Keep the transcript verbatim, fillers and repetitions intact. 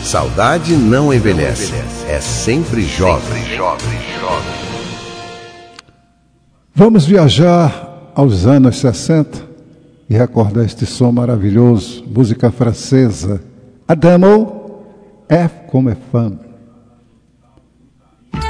Saudade não envelhece, é sempre jovem. Vamos viajar aos anos sessenta e recordar este som maravilhoso, música francesa, Adamo, F como é femme.